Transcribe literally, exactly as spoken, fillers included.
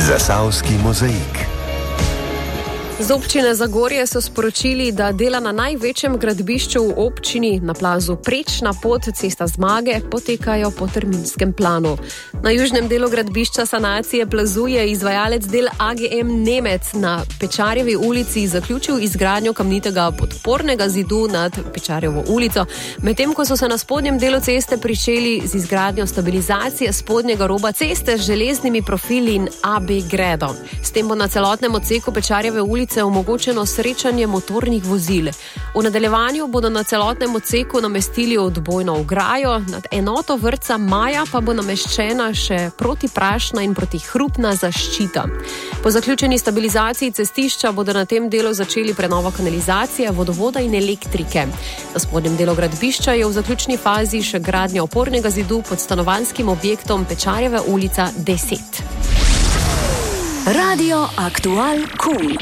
Zasavski mozaik. Z občine Zagorje so sporočili, da dela na največjem gradbišču v občini na plazu Prečna pot, Cesta Zmage, potekajo po terminskem planu. Na južnem delu gradbišča sanacije plazu je izvajalec del A G M Nemec na Pečarjevi ulici zaključil izgradnjo kamnitega podpornega zidu nad Pečarjevo ulico, medtem ko so se na spodnjem delu ceste pričeli z izgradnjo stabilizacije spodnjega roba ceste z železnimi profili in A B gredom. S tem bo na celotnem odseku Pečarjeve ulice omogočeno srečanje motornih vozil. V nadaljevanju bodo na celotnem odseku namestili odbojno ograjo, nad enoto vrtca Maja pa bo nameščena še protiprašna in protihrupna zaščita. Po zaključeni stabilizaciji cestišča bodo na tem delu začeli prenovo kanalizacije, vodovoda in elektrike. Na spodnjem delu gradbišča je v zaključni fazi še gradnja opornega zidu pod stanovanjskim objektom Pečarjeva ulica deset. Radio Aktual Kult.